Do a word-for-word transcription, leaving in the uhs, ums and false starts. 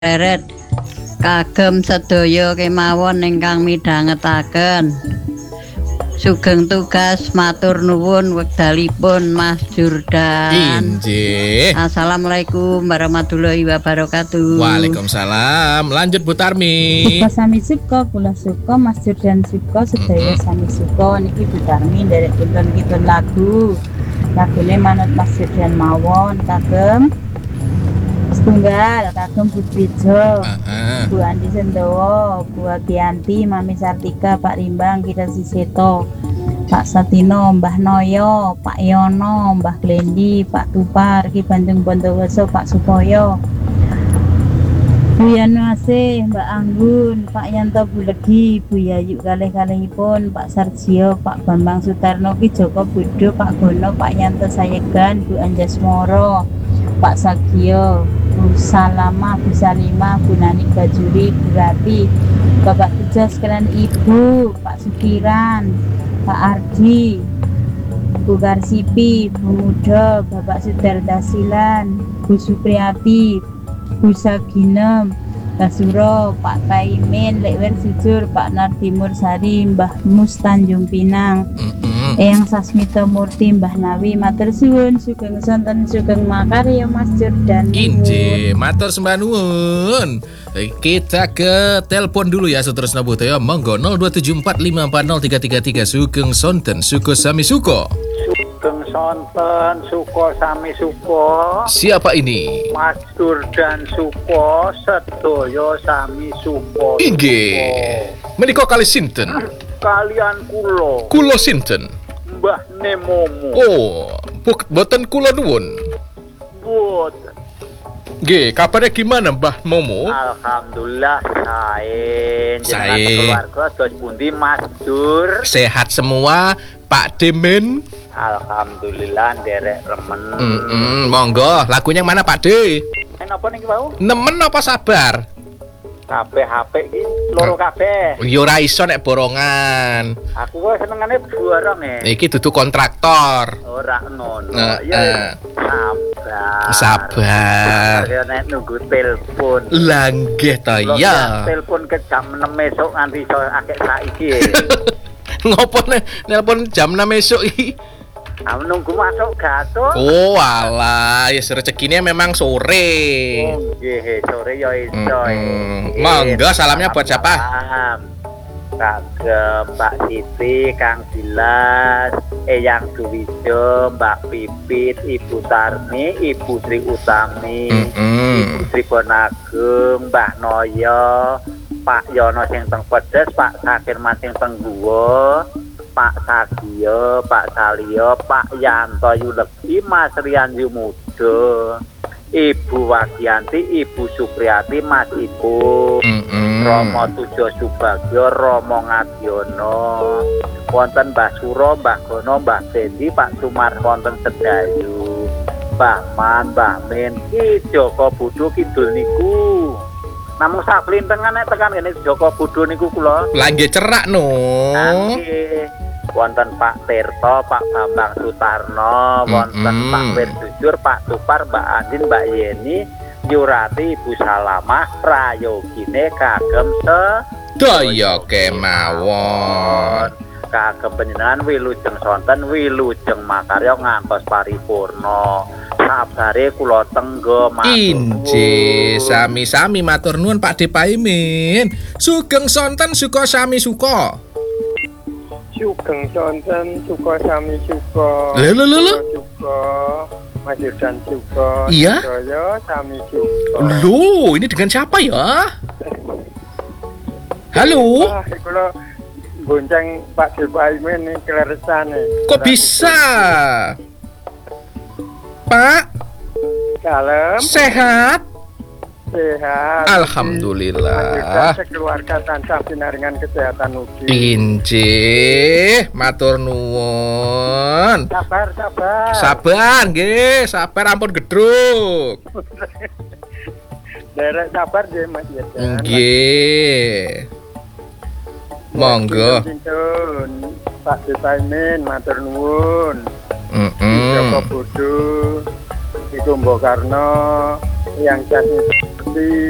Reret kagem sedaya kemawon ingkang midhangetaken sugeng tugas matur nuwun wekdalipun Mas Jordan. Injih. Assalamualaikum warahmatullahi wabarakatuh. Waalaikumsalam. Lanjut Bu Tarmi. Suka sami suka kula suka Mas Jordan suka sedaya Mm-hmm. sami suka niki Bu Tarmi nderek kinten kinten lagu. Lagune manut Mas Jordan mawon kagem setunggal kagem Budrijo, Uh-uh. Bu Andi Sendowo, Bu Agianti, Mami Sartika, Pak Rimbang, Kita Siseto, Pak Satino, Mbah Noyo, Pak Yono, Mbah Glendi, Pak Tupar, Ki Bandung Bondowoso, Pak Supoyo, Bu Yanwase, Mbak Anggun, Pak Yanto Bulegi, Bu Yayu kalih-kalihipun, Pak Sarjio, Pak Bambang Sutarno, Ki Joko Budo, Pak Gono, Pak Yanto Sayegan, Bu Anjasmoro, Pak Sagio, Bu Salama, Bu Salima, Bu Nani Bajuri, Bu Rati, Bapak Tujas sekalian Ibu, Pak Sukiran, Pak Ardi, Bu Garsipi, Bu Muda, Bapak Sudardasilan, Bu Supriyati, Bu Saginem, Basuro, Pak Taimin, Lekwer Jujur, Pak Nardimur Sari, Mbah Mus Tanjung Pinang, Mm-mm. Eyang Sasmito Murti, Mbah Nawi, matur suwun, sugeng sonten, sugeng makarya Mas Jordan. Injih, matur sembah nuwun. Kita ke telepon dulu ya Sutrasna Buto ya. Monggo nol dua tujuh empat lima empat nol tiga tiga tiga Sugeng Sonten Suko Sami Suko. Sugeng sonten Suko Sami Suko, Siapa ini? Mas Jordan Suko, sedaya Sami Suko. Inggih. Menika kali sinten? Kalian kulo Kulo sinten? Mbah Nemomo. Oh, bu- boten kulo nuwun. Buat Nggih, kabarnya gimana Mbah Momo? alhamdulillah sae jenengan Sae. keluarga dos pundi Mas Jur. Sehat semua, Pak Demen. Alhamdulillah nderek remen. Mm-mm, monggo, lagunya yang mana Pak De? Eh napa niki wau? Nemen apa sabar? Kabeh H P iki loro kabeh. Yo ora iso nek borongan. Aku kok senengane borong e. Iki dudu kontraktor. Ora ngono. Nah, Ya eh. sabar. Sabar. Ya nek nunggu telepon. Lah nggih ta Kalau ya. telepon ke jam enam esuk nganti iso akeh saiki. Ngopo nek nelpon jam enam esuk iki? Aku nunggu masuk gatot. Oh alah, ya rezekinya memang sore. Oh, nggih, sore ya iso. Mm-mm. eh. Monggo, salamnya buat siapa? Salam. Kagem Mbak Siti, Kang Dilas, Eyang Duwijo, Mbak Pipit, Ibu Tarmi, Ibu Sri Utami, Mm-mm. Ibu Sri Bonageng, Mbah Noyo, Pak Yono sing teng Pedes, Pak Sakir Mas sing teng Guwa, Pak Sagio, Pak Salio, Pak Yanto Yulegi, Mas Rian Yumudo, Ibu Wagianti, Ibu Supriyati, Mas Ibu, Mm-mm. Romo Tujo Subagio, Romo Ngadiono, wonten Mbah Suro, Mbah Gono, Mbah Bendi, Pak Sumar wonten Sedayu, Mbah Man, Mbah Min, Ki Joko Budo Kidul niku. Namung saklintengan nek tekan kene Joko Budo niku kula. Lah nggih cerak no. Nggih. Wonten Pak Tirto, Pak Bambang Sutarno, wonten Mm-mm. Pak Wirdujur, Pak Tupar, Mbak Andin, Mbak Yeni, Yurati, Ibu Salamah, prayogine kagem Daya kemawon. kagem panjenengan wilujeng sonten, wilujeng makarya ngantos paripurna. Sabare kula tenggo matur Injih, nuwun. sami-sami matur nuwun Pak De Paimin. Sugeng sonten suka sami suka. Sugeng sonten suka sami suka. Lho, lho, lho, lho. Suka Mas Jordan suka. Iya? Sedaya sami suka. Loh, ini dengan siapa ya? Halo? Ah, kula gonceng Pak Depaimin nih kleresane. Kok bisa? Pak, Kalem, sehat? sehat. Alhamdulillah. Mas Jordan sekeluarga tansah pinaringan kesehatan ugi. Injih, matur nuwun. Sabar, sabar. Sabar nggih, sabar ampun gedruk. Derek sabar nggih Mas Jordan. Nggih. Monggo. Sinten Pak Depaimin matur nuwun. Heeh. Joko Budo, Iku Mbok Karno, yang jadi seperti